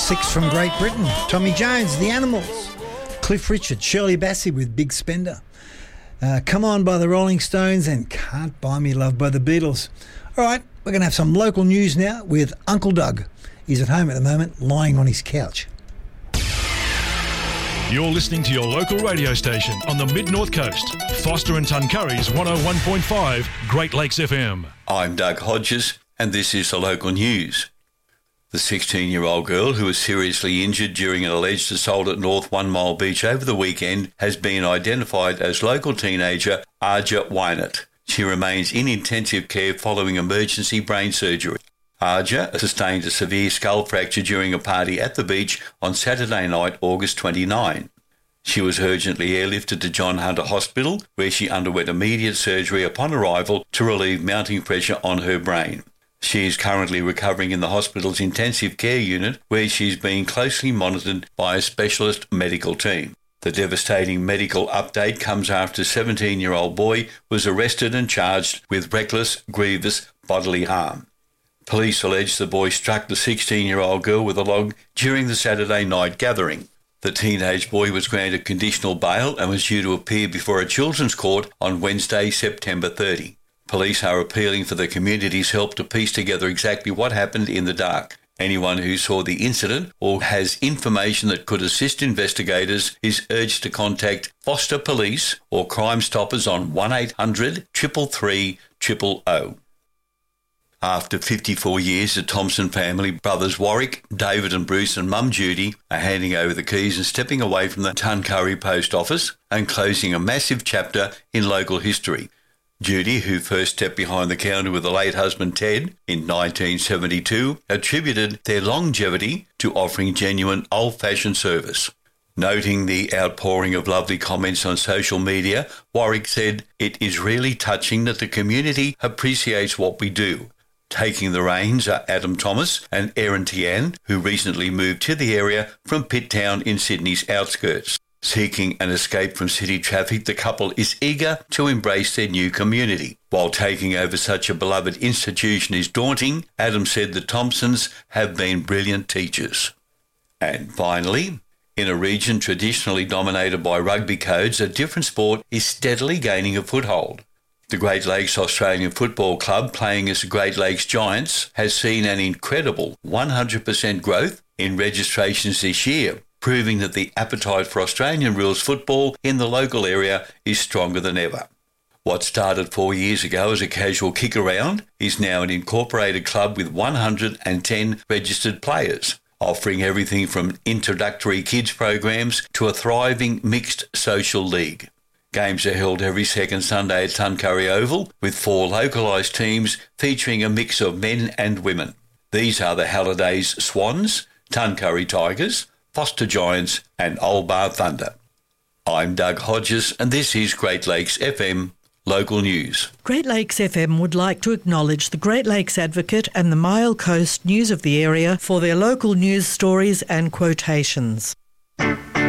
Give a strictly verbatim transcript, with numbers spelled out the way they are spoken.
six from Great Britain. Tommy Jones, The Animals. Cliff Richard, Shirley Bassey with Big Spender. Uh, Come On by the Rolling Stones and Can't Buy Me Love by the Beatles. All right, we're going to have some local news now with Uncle Doug. He's at home at the moment, lying on his couch. You're listening to your local radio station on the Mid-North Coast. Foster and Tuncurry's one oh one point five Great Lakes F M. I'm Doug Hodges, and this is the local news. The sixteen-year-old girl who was seriously injured during an alleged assault at North One Mile Beach over the weekend has been identified as local teenager Arja Wynett. She remains in intensive care following emergency brain surgery. Arja sustained a severe skull fracture during a party at the beach on Saturday night, August twenty-ninth. She was urgently airlifted to John Hunter Hospital, where she underwent immediate surgery upon arrival to relieve mounting pressure on her brain. She is currently recovering in the hospital's intensive care unit, where she is being closely monitored by a specialist medical team. The devastating medical update comes after a seventeen-year-old boy was arrested and charged with reckless, grievous bodily harm. Police allege the boy struck the sixteen-year-old girl with a log during the Saturday night gathering. The teenage boy was granted conditional bail and was due to appear before a children's court on Wednesday, September thirtieth. Police are appealing for the community's help to piece together exactly what happened in the dark. Anyone who saw the incident or has information that could assist investigators is urged to contact Foster Police or Crime Stoppers on one eight hundred, three three three, zero zero zero. After fifty-four years, the Thompson family, brothers Warwick, David and Bruce and mum Judy, are handing over the keys and stepping away from the Tuncurry Post Office and closing a massive chapter in local history. Judy, who first stepped behind the counter with the late husband Ted in nineteen seventy-two, attributed their longevity to offering genuine old-fashioned service. Noting the outpouring of lovely comments on social media, Warwick said, "It is really touching that the community appreciates what we do." Taking the reins are Adam Thomas and Erin Tian, who recently moved to the area from Pitt Town in Sydney's outskirts. Seeking an escape from city traffic, the couple is eager to embrace their new community. While taking over such a beloved institution is daunting, Adam said the Thompsons have been brilliant teachers. And finally, in a region traditionally dominated by rugby codes, a different sport is steadily gaining a foothold. The Great Lakes Australian Football Club, playing as the Great Lakes Giants, has seen an incredible one hundred percent growth in registrations this year, proving that the appetite for Australian rules football in the local area is stronger than ever. What started four years ago as a casual kick-around is now an incorporated club with one hundred ten registered players, offering everything from introductory kids programs to a thriving mixed social league. Games are held every second Sunday at Tuncurry Oval, with four localised teams featuring a mix of men and women. These are the Hallidays Swans, Tuncurry Tigers, Foster Giants and Old Bar Thunder. I'm Doug Hodges and this is Great Lakes F M Local News. Great Lakes F M would like to acknowledge the Great Lakes Advocate and the Mile Coast News of the area for their local news stories and quotations.